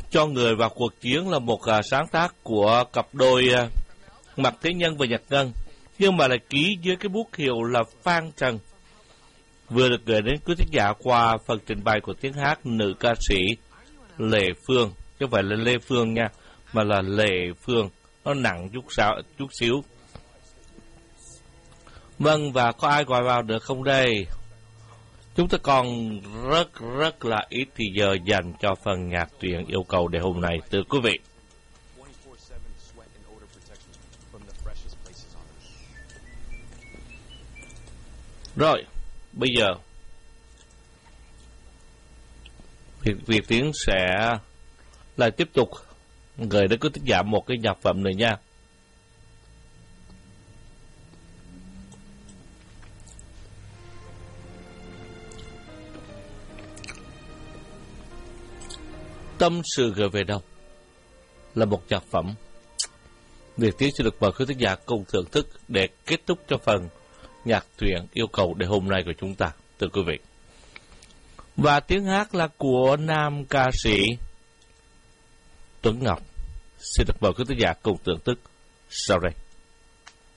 Cho người vào cuộc chiến là một sáng tác của cặp đôi Mạc Thế Nhân và Nhật Ngân, nhưng mà lại ký dưới cái bút hiệu là Phan Trần, vừa được gửi đến quý thính giả qua phần trình bày của tiếng hát nữ ca sĩ Lệ Phương, chứ không phải là Lê Phương nha, mà là Lệ Phương, nó nặng chút xíu. Vâng, và có ai gọi vào được không đây? Chúng ta còn rất là ít thì giờ dành cho phần nhạc truyện yêu cầu để hôm nay, thưa quý vị. Rồi, bây giờ Việt Tiến sẽ lại tiếp tục gửi đến quý thính giả một cái nhạc phẩm nữa nha. Tâm sự gửi về đâu là một nhạc phẩm Việt Tiến sẽ được mời quý thính giả cùng thưởng thức để kết thúc cho phần nhạc truyện yêu cầu để hôm nay của chúng ta, thưa quý vị. Và tiếng hát là của nam ca sĩ Tuấn Ngọc. Xin được mời quý thính giả cùng thưởng thức sau đây.